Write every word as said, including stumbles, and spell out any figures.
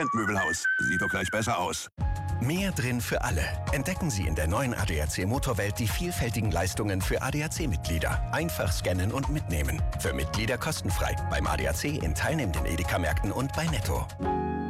Trendmöbelhaus. Sieht doch gleich besser aus. Mehr drin für alle. Entdecken Sie in der neuen A D A C Motorwelt die vielfältigen Leistungen für A D A C-Mitglieder. Einfach scannen und mitnehmen. Für Mitglieder kostenfrei. Beim A D A C in teilnehmenden Edeka-Märkten und bei Netto.